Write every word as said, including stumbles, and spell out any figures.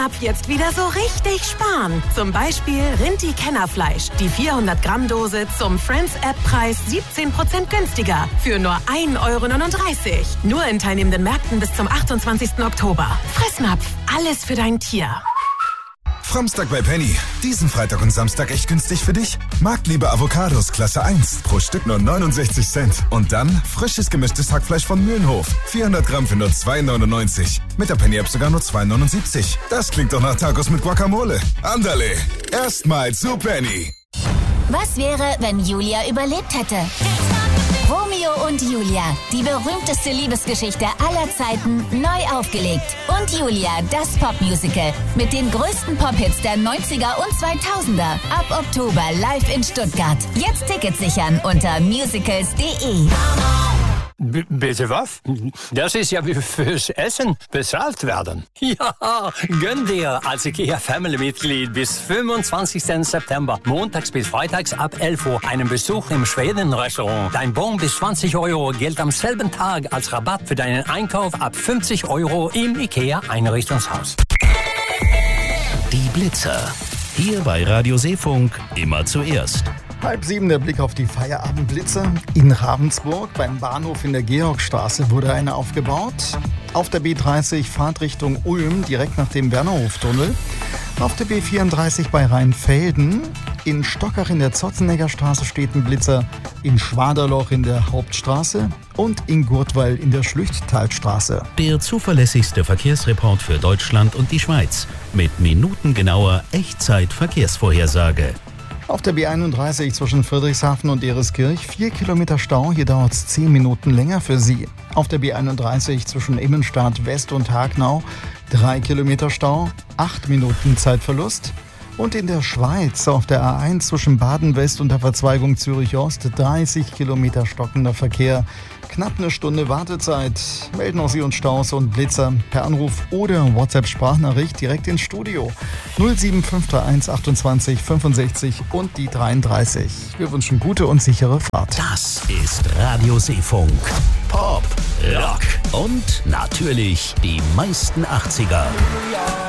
Ab jetzt wieder so richtig sparen. Zum Beispiel Rinti Kennerfleisch. Die vierhundert Gramm Dose zum Friends-App-Preis siebzehn Prozent günstiger. Für nur ein Euro neununddreißig. Nur in teilnehmenden Märkten bis zum achtundzwanzigsten Oktober. Fressnapf. Alles für dein Tier. Framstag bei Penny. Diesen Freitag und Samstag echt günstig für dich? Marktliebe Avocados Klasse eins. Pro Stück nur neunundsechzig Cent. Und dann frisches gemischtes Hackfleisch von Mühlenhof. vierhundert Gramm für nur zwei neunundneunzig. Mit der Penny-App sogar nur zwei neunundsiebzig. Das klingt doch nach Tacos mit Guacamole. Andale. Erstmal zu Penny. Was wäre, wenn Julia überlebt hätte? Romeo und Julia, die berühmteste Liebesgeschichte aller Zeiten, neu aufgelegt. Und Julia, das Popmusical. Mit den größten Pop-Hits der neunziger und zweitausender. Ab Oktober live in Stuttgart. Jetzt Tickets sichern unter musicals punkt de. B- bitte was? Das ist ja wie fürs Essen bezahlt werden. Ja, gönn dir als IKEA-Family-Mitglied bis fünfundzwanzigsten September, montags bis freitags ab elf Uhr, einen Besuch im Schweden-Restaurant. Dein Bon bis zwanzig Euro gilt am selben Tag als Rabatt für deinen Einkauf ab fünfzig Euro im IKEA-Einrichtungshaus. Die Blitzer. Hier bei Radio Seefunk immer zuerst. Halb sieben der Blick auf die Feierabendblitzer. In Ravensburg beim Bahnhof in der Georgstraße wurde eine aufgebaut. Auf der B dreißig Fahrtrichtung Ulm direkt nach dem Wernerhoftunnel. Auf der B vierunddreißig bei Rheinfelden. In Stockach in der Zotzenegger-Straße steht ein Blitzer. In Schwaderloch in der Hauptstraße. Und in Gurtwall in der Schlüchttalstraße. Der zuverlässigste Verkehrsreport für Deutschland und die Schweiz. Mit minutengenauer Echtzeit-Verkehrsvorhersage. Auf der B einunddreißig zwischen Friedrichshafen und Ereskirch vier Kilometer Stau, hier dauert es zehn Minuten länger für Sie. Auf der B einunddreißig zwischen Immenstadt West und Hagnau drei Kilometer Stau, acht Minuten Zeitverlust. Und in der Schweiz auf der A eins zwischen Baden West und der Verzweigung Zürich Ost dreißig Kilometer stockender Verkehr. Knapp eine Stunde Wartezeit. Melden auch Sie uns Staus und Blitzer per Anruf oder WhatsApp-Sprachnachricht direkt ins Studio. null sieben fünf drei eins achtundzwanzig fünfundsechzig und die dreiunddreißig. Wir wünschen gute und sichere Fahrt. Das ist Radio Seefunk. Pop, Rock und natürlich die meisten achtziger.